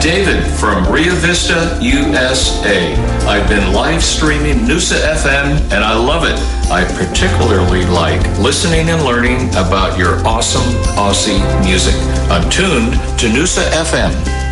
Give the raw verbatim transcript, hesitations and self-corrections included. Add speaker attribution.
Speaker 1: David from Rio Vista, U S A. I've been live streaming Noosa F M and I love it. I particularly like listening and learning about your awesome Aussie music. I'm tuned to Noosa F M.